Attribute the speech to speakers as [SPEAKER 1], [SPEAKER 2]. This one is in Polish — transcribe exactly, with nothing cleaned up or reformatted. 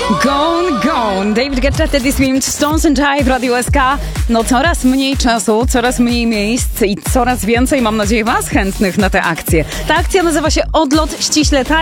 [SPEAKER 1] Gone, gone. David Guetta, Teddy Swims, Stones and Jive, Radio S K. No coraz mniej czasu, coraz mniej miejsc i coraz więcej, mam nadzieję, was chętnych na tę akcję. Ta akcja nazywa się Odlot ściśle tajny.